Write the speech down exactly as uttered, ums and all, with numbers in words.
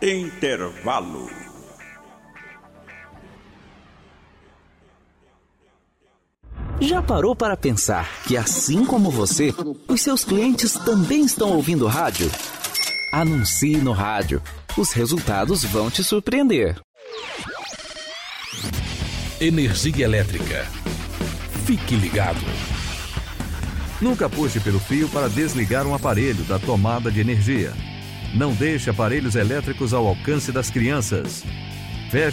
intervalo. Já parou para pensar que, assim como você, os seus clientes também estão ouvindo rádio? Anuncie no rádio. Os resultados vão te surpreender. Energia elétrica. Fique ligado. Nunca puxe pelo fio para desligar um aparelho da tomada de energia. Não deixe aparelhos elétricos ao alcance das crianças.